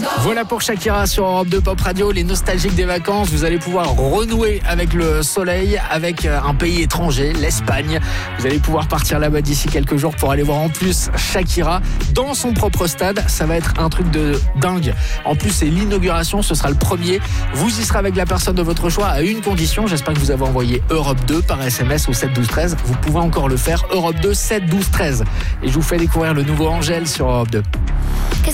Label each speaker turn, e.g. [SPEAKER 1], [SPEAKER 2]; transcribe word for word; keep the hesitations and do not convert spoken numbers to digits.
[SPEAKER 1] Voilà pour Shakira sur Europe deux Pop Radio, les nostalgiques des vacances. Vous allez pouvoir renouer avec le soleil, avec un pays étranger, l'Espagne. Vous allez pouvoir partir là-bas d'ici quelques jours pour aller voir en plus Shakira dans son propre stade. Ça va être un truc de dingue. En plus, c'est l'inauguration, ce sera le premier. Vous y serez avec la personne de votre choix à une condition. J'espère que vous avez envoyé Europe deux par S M S au sept douze treize. Vous pouvez encore le faire, Europe deux sept douze treize. Et je vous fais découvrir le nouveau Angèle sur Europe deux.